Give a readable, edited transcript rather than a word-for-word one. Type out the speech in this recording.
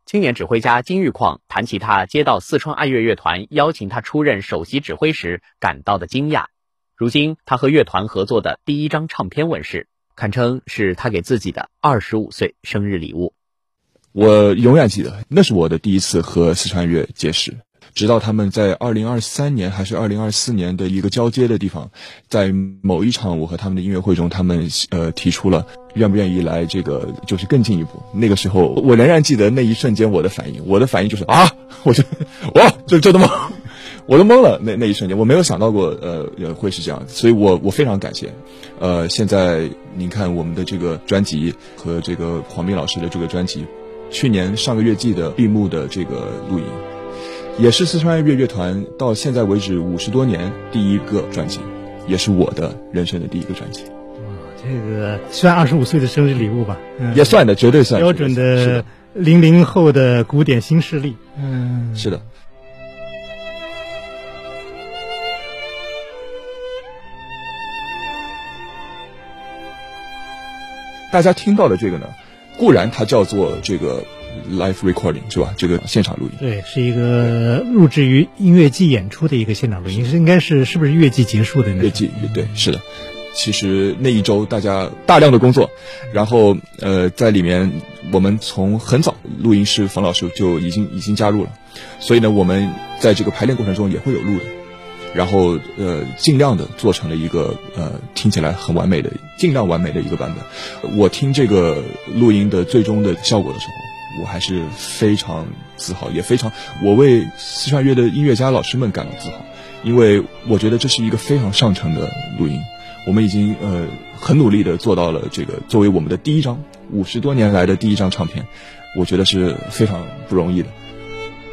青年指挥家金玉矿谈起他接到四川爱乐乐团邀请他出任首席指挥时感到的惊讶。如今他和乐团合作的第一张唱片问世，堪称是他给自己的25岁生日礼物。 我永远记得，那是我的第一次和四川乐结识，直到他们在2023年还是2024年的一个交接的地方，在某一场我和他们的音乐会中，他们提出了愿不愿意来这个就是更进一步。那个时候我仍然记得那一瞬间我的反应就是啊，这都懵，我都懵了。那一瞬间我没有想到过会是这样，所以我非常感谢。现在您看我们的这个专辑和这个黄斌老师的这个专辑，去年上个月季的闭幕的这个录音，也是四川爱乐乐团到现在为止50多年第一个专辑，也是我的人生的第一个专辑。 这个算25岁的生日礼物吧？ 也算的，绝对算标准的00后的古典新势力。 是的。大家听到的这个呢，固然它叫做这个 live recording 是吧？这个现场录音， 对，是一个录制于音乐季演出的一个现场录音，应该是不是乐季结束的那？乐季， 对，是的。其实那一周大家大量的工作，然后在里面我们从很早录音师冯老师就已经加入了，所以呢我们在这个排练过程中也会有录的，然后尽量的做成了一个听起来很完美的，尽量完美的一个版本。我听这个录音的最终的效果的时候，我还是非常自豪，也非常我为四川乐的音乐家老师们感到自豪，因为我觉得这是一个非常上乘的录音。我们已经很努力的做到了这个作为我们的第一张50多年来的第一张唱片，我觉得是非常不容易的。